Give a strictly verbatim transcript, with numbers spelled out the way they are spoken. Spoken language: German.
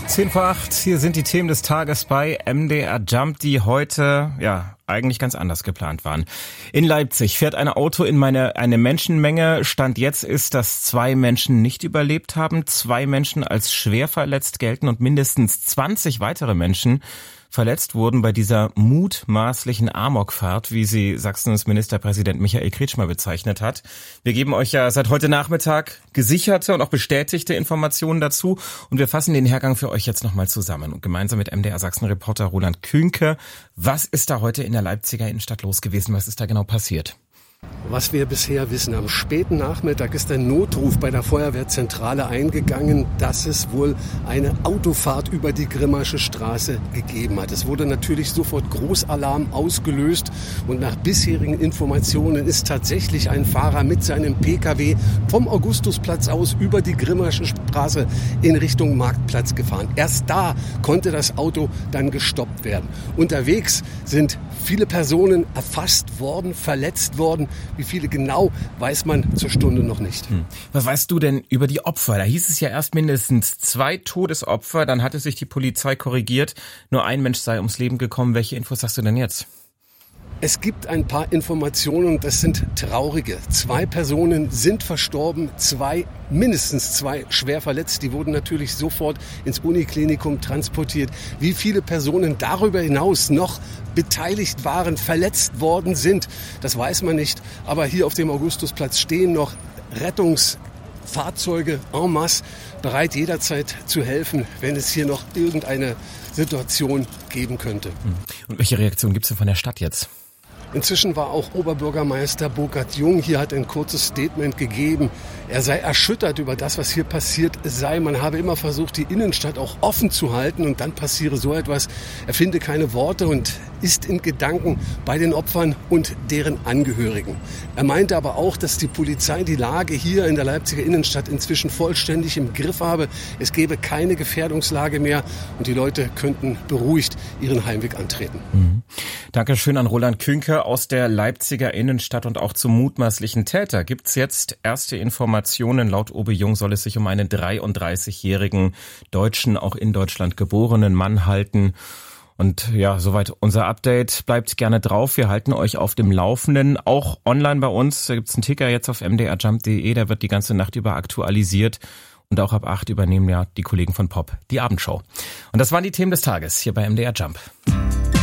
zehn vor acht, hier sind die Themen des Tages bei M D R Jump, die heute, ja, eigentlich ganz anders geplant waren. In Leipzig fährt ein Auto in meine, eine Menschenmenge. Stand jetzt ist, dass zwei Menschen nicht überlebt haben, zwei Menschen als schwer verletzt gelten und mindestens zwanzig weitere Menschen verletzt wurden bei dieser mutmaßlichen Amokfahrt, wie sie Sachsens Ministerpräsident Michael Kretschmer bezeichnet hat. Wir geben euch ja seit heute Nachmittag gesicherte und auch bestätigte Informationen dazu und wir fassen den Hergang für euch jetzt nochmal zusammen. Und gemeinsam mit M D R Sachsen-Reporter Roland Künke, was ist da heute in der Leipziger Innenstadt los gewesen? Was ist da genau passiert? Was wir bisher wissen, am späten Nachmittag ist ein Notruf bei der Feuerwehrzentrale eingegangen, dass es wohl eine Autofahrt über die Grimmasche Straße gegeben hat. Es wurde natürlich sofort Großalarm ausgelöst und nach bisherigen Informationen ist tatsächlich ein Fahrer mit seinem Pkw vom Augustusplatz aus über die Grimmasche Straße in Richtung Marktplatz gefahren. Erst da konnte das Auto dann gestoppt werden. Unterwegs sind viele Personen erfasst worden, verletzt worden. Wie viele genau, weiß man zur Stunde noch nicht. Hm. Was weißt du denn über die Opfer? Da hieß es ja erst mindestens zwei Todesopfer, dann hatte sich die Polizei korrigiert. Nur ein Mensch sei ums Leben gekommen. Welche Infos hast du denn jetzt? Es gibt ein paar Informationen, das sind traurige. Zwei Personen sind verstorben, zwei, mindestens zwei schwer verletzt. Die wurden natürlich sofort ins Uniklinikum transportiert. Wie viele Personen darüber hinaus noch beteiligt waren, verletzt worden sind, das weiß man nicht. Aber hier auf dem Augustusplatz stehen noch Rettungsfahrzeuge en masse, bereit jederzeit zu helfen, wenn es hier noch irgendeine Situation geben könnte. Und welche Reaktion gibt es denn von der Stadt jetzt? Inzwischen war auch Oberbürgermeister Burkhard Jung hier, hat ein kurzes Statement gegeben. Er sei erschüttert über das, was hier passiert sei. Man habe immer versucht, die Innenstadt auch offen zu halten und dann passiere so etwas. Er finde keine Worte und ist in Gedanken bei den Opfern und deren Angehörigen. Er meinte aber auch, dass die Polizei die Lage hier in der Leipziger Innenstadt inzwischen vollständig im Griff habe. Es gebe keine Gefährdungslage mehr und die Leute könnten beruhigt ihren Heimweg antreten. Mhm. Dankeschön an Roland Künke aus der Leipziger Innenstadt und auch zum mutmaßlichen Täter. Gibt's jetzt erste Informationen? Laut Obe Jung soll es sich um einen dreiunddreißigjährigen Deutschen, auch in Deutschland geborenen Mann halten. Und ja, soweit unser Update. Bleibt gerne drauf. Wir halten euch auf dem Laufenden. Auch online bei uns. Da gibt's einen Ticker jetzt auf m d r jump punkt d e. Der wird die ganze Nacht über aktualisiert. Und auch ab acht übernehmen ja die Kollegen von Pop die Abendshow. Und das waren die Themen des Tages hier bei M D R Jump.